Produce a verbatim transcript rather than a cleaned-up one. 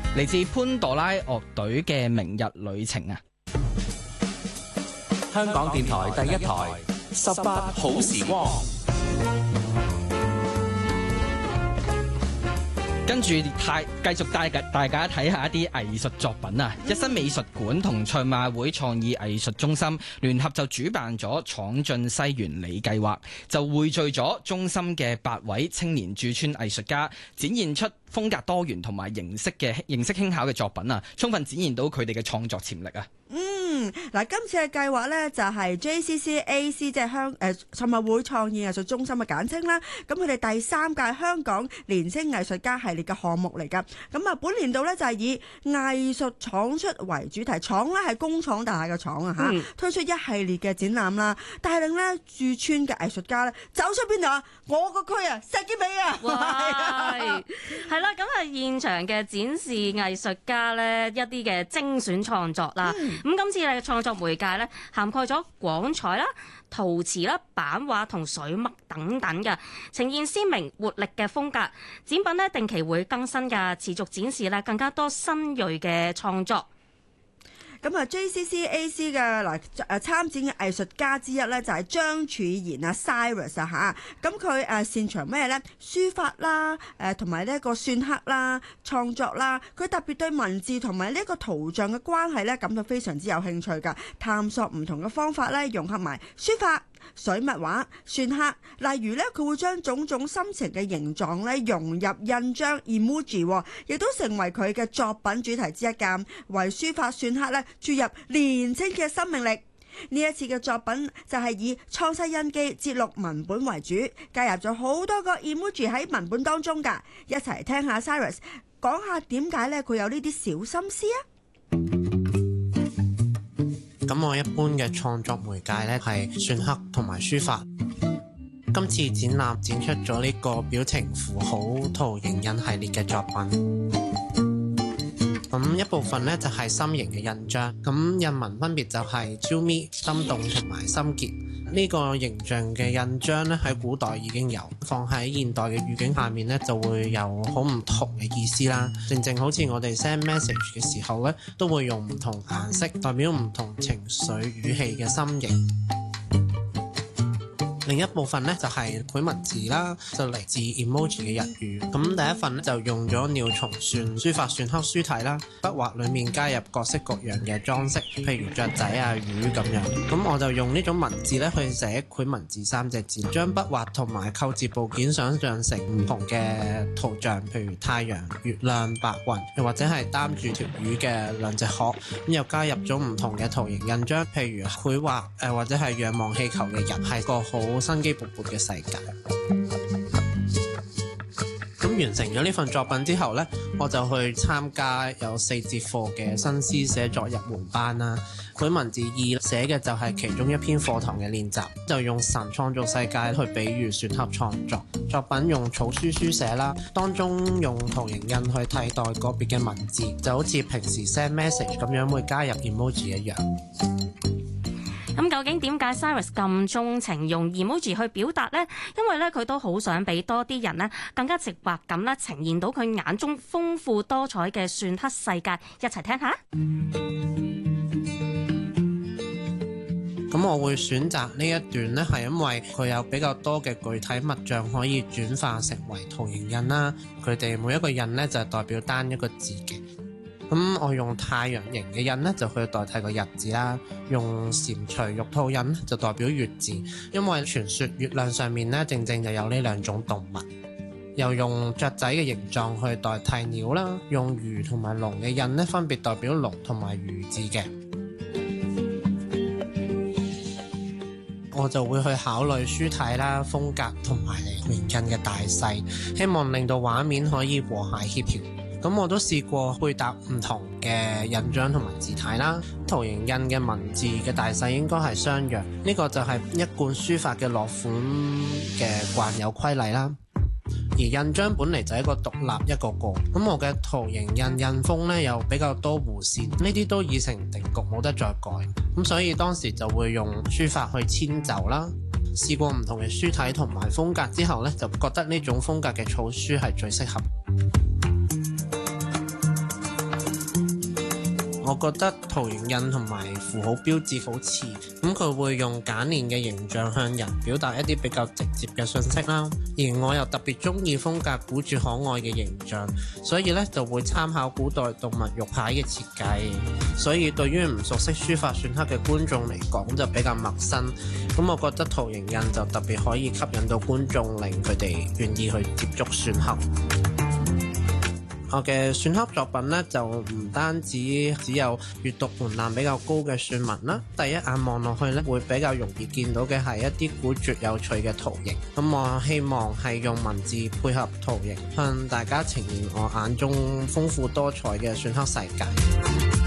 嚟自潘朵拉樂隊嘅《明日旅程》啊！ 香港電台第一台十八好時光。 跟住太繼續帶大家睇下一啲藝術作品啊！一新美術館同賽馬會創意藝術中心聯合就主辦咗闖進西園里計劃，就匯聚咗中心嘅八位青年駐村藝術家，展現出風格多元同埋形式嘅形式輕巧嘅作品啊，充分展現到佢哋嘅創作潛力啊！ 嗯，嗱，今次嘅計劃呢，就係 J C C A C， 即係香誒賽馬會創意藝術中心嘅簡稱啦。咁佢哋第三屆香港年青藝術家系列嘅項目嚟㗎。咁啊，本年度呢，就係以藝術闖出為主題，闖呢係工廠大廈嘅闖啊嚇，嗯、推出一系列嘅展覽啦，帶領呢駐村嘅藝術家呢走出邊度啊？我個區啊，石硤尾啊！ 哇，係啦，咁係現場嘅展示藝術家呢一啲嘅精選創作啦。咁、嗯、今次嘅創作媒介咧，涵蓋咗廣彩啦、陶瓷啦、版畫同水墨等等嘅，呈現鮮明活力嘅風格。展品咧定期會更新嘅，持續展示咧更加多新銳嘅創作。 咁啊 J C C A C 嘅嗱誒參展嘅藝術家之一咧就係張柱賢啊 Cyrus 啊嚇，咁佢誒擅長咩咧？書法啦，誒同埋呢一個篆刻啦、創作啦，佢特別對文字同埋呢一個圖像嘅關係咧感到非常之有興趣㗎，探索唔同嘅方法咧，融合埋書法、水墨畫、篆刻，例如咧佢會將種種心情嘅形狀咧融入印章 emoji， 亦都成為佢嘅作品主題之一㗎，為書法篆刻咧注入年青嘅生命力。呢一次嘅作品就係以創世印記節錄文本為主，加入咗好多個 emoji 喺文本當中㗎，一齊聽下 Cyrus 講下點解咧佢有呢啲小心思啊！ 咁我一般嘅創作媒介呢係篆刻同埋書法。今次展覽展出咗呢個表情符號圖形印系列嘅作品。咁一部分呢就係心形嘅印章，咁印文分別就係超咪、心動同埋心結。呢個形象嘅印章呢喺古代已經有，放喺現代嘅語境下面呢就會有好唔同嘅意思啦。正正好似我哋 send message 嘅時候呢，都會用唔同顏色代表唔同情緒語氣嘅心形。另一部分呢就係繪文字啦，就嚟自 emoji 嘅日語。咁第一份呢就用咗鳥蟲篆書法篆刻書體啦，筆畫裡面加入各式各樣嘅裝飾，譬如雀仔啊、魚咁樣。咁我就用呢種文字呢去寫繪文字三隻字，將筆畫同埋構字部件想像成唔同嘅圖像，譬如太陽、月亮、白雲，又或者係擔住條魚嘅兩隻殼。咁又加入咗唔同嘅圖形印章，譬如繪畫誒或者係仰望氣球嘅人，係個好生機勃勃嘅世界。咁完成咗呢份作品之後呢，我就去參加有四節課嘅新詩寫作入門班啦。繪文字二寫嘅就係其中一篇課堂嘅練習，就用神創造世界去比喻篆刻創作。作品用草書書寫啦，當中用圖形印去替代個別嘅文字，就好似平時 send message 咁樣會加入 emoji 一樣。 咁究竟點解 Cyrus 咁鍾情用 emoji 去表達呢？因為咧佢都好想俾多啲人咧更加直白咁咧呈現到佢眼中豐富多彩嘅篆刻世界，一齊聽下。 咁我會選擇呢一段呢，係因為佢有比較多嘅具體物象可以轉化成為圖形印啦。佢哋每一個印呢，就係代表單一個字嘅。咁我用太陽形嘅印呢，就去代替個日字啦，用蟾蜍玉兔印就代表月字，因為傳說月亮上面呢，正正就有呢兩種動物。又用雀仔嘅形狀去代替鳥啦，用魚同埋龍嘅印呢，分別代表龍同埋魚字嘅。我就會去考慮書體啦、風格同埋形印嘅大細，希望令到畫面可以和諧協調。咁我都試過配搭唔同嘅印章同埋字體啦，圖形印嘅文字嘅大細應該係相若，呢個就係一貫書法嘅落款嘅慣有規例啦。而印章本嚟就係一個獨立一個個，咁我嘅圖形印印封呢又比較多弧線，呢啲都已成定局，冇得再改。咁所以當時就會用書法去遷就啦。試過唔同嘅書體同埋風格之後呢，就覺得呢種風格嘅草書係最適合。 我覺得圖形印同埋符號標誌好似，咁佢會用簡練嘅形象向人表達一啲比較直接嘅信息啦。而我又特別中意風格古著可愛嘅形象，所以咧就會參考古代動物玉牌嘅設計。所以對於唔熟悉書法篆刻嘅觀眾嚟講就比較陌生。咁我覺得圖形印就特別可以吸引到觀眾，令佢哋願意去接觸篆刻。我嘅篆刻作品呢，就唔單止只有閱讀門檻比較高嘅篆文啦，第一眼望落去呢，會比較容易見到嘅係一啲古拙有趣嘅圖形。咁我希望係用文字配合圖形，向大家呈現我眼中豐富多彩嘅篆刻世界。